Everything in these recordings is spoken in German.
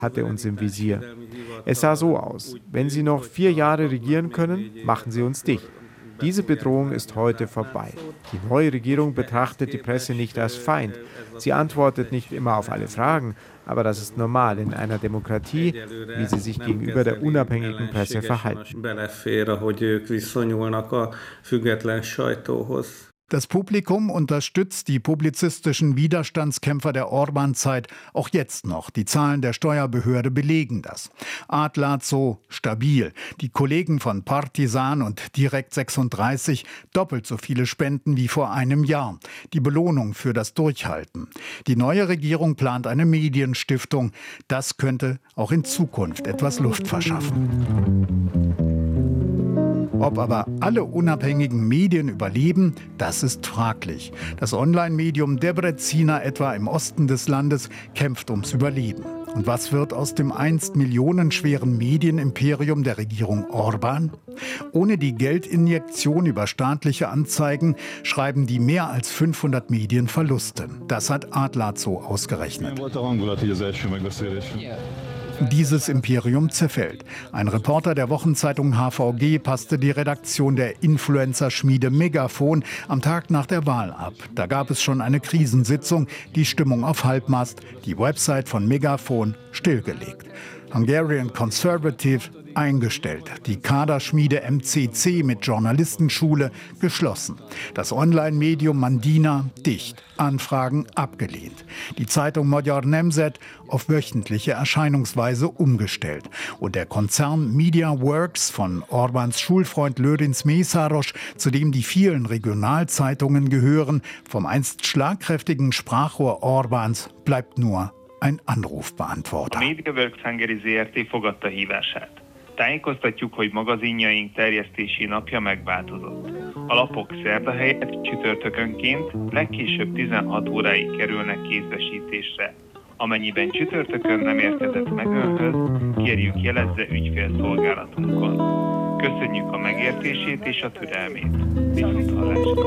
hatte uns im Visier. Es sah so aus: Wenn Sie noch 4 Jahre regieren können, machen Sie uns dicht. Diese Bedrohung ist heute vorbei. Die neue Regierung betrachtet die Presse nicht als Feind. Sie antwortet nicht immer auf alle Fragen, aber das ist normal in einer Demokratie, wie sie sich gegenüber der unabhängigen Presse verhalten. Das Publikum unterstützt die publizistischen Widerstandskämpfer der Orbán-Zeit auch jetzt noch. Die Zahlen der Steuerbehörde belegen das. Átlátszó stabil. Die Kollegen von Partizan und Direkt36 doppelt so viele Spenden wie vor einem Jahr. Die Belohnung für das Durchhalten. Die neue Regierung plant eine Medienstiftung. Das könnte auch in Zukunft etwas Luft verschaffen. Ob aber alle unabhängigen Medien überleben, das ist fraglich. Das Online-Medium Debrecina etwa im Osten des Landes kämpft ums Überleben. Und was wird aus dem einst millionenschweren Medienimperium der Regierung Orbán? Ohne die Geldinjektion über staatliche Anzeigen schreiben die mehr als 500 Medien Verluste. Das hat Átlátszó ausgerechnet. Dieses Imperium zerfällt. Ein Reporter der Wochenzeitung HVG passte die Redaktion der Influencer-Schmiede Megafon am Tag nach der Wahl ab. Da gab es schon eine Krisensitzung, die Stimmung auf Halbmast, die Website von Megafon stillgelegt. Hungarian Conservative eingestellt, die Kaderschmiede MCC mit Journalistenschule geschlossen, das Online-Medium Mandina dicht, Anfragen abgelehnt, die Zeitung Magyar Nemzet auf wöchentliche Erscheinungsweise umgestellt und der Konzern MediaWorks von Orbáns Schulfreund Lőrinc Mészáros, zu dem die vielen Regionalzeitungen gehören, vom einst schlagkräftigen Sprachrohr Orbáns bleibt nur ein Anrufbeantworter. A MediaWorks Hungary Zrt. Fogadta hívását. Tájékoztatjuk, hogy magazinjaink terjesztési napja megváltozott. A lapok szerda helyett csütörtökönként legkésőbb 16 óráig kerülnek kézbesítésre. Amennyiben csütörtökön nem érkezett meg önhöz, kérjük jelezze ügyfélszolgálatunkon. Köszönjük a megértését és a türelmét. Viszonthallásra.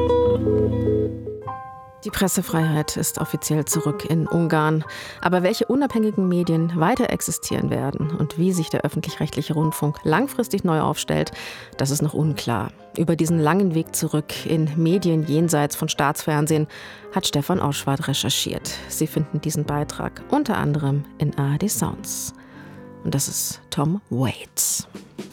Die Pressefreiheit ist offiziell zurück in Ungarn. Aber welche unabhängigen Medien weiter existieren werden und wie sich der öffentlich-rechtliche Rundfunk langfristig neu aufstellt, das ist noch unklar. Über diesen langen Weg zurück in Medien jenseits von Staatsfernsehen hat Stefan Oschwart recherchiert. Sie finden diesen Beitrag unter anderem in ARD Sounds. Und das ist Tom Waits.